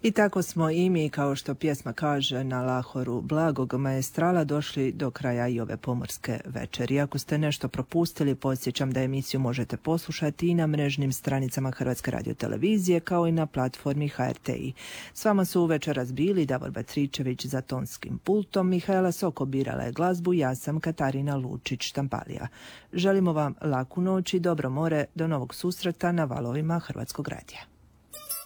I tako smo i mi, kao što pjesma kaže, na Lahoru blagog maestrala došli do kraja i ove pomorske večeri. Ako ste nešto propustili, podsjećam da emisiju možete poslušati i na mrežnim stranicama Hrvatske radiotelevizije, kao i na platformi HRTI. S vama su večeras bili Davor Batričević za tonskim pultom, Mihaela Soko birala je glazbu, ja sam Katarina Lučić-Štampalija. Želimo vam laku noć i dobro more, do novog susreta na valovima Hrvatskog radija.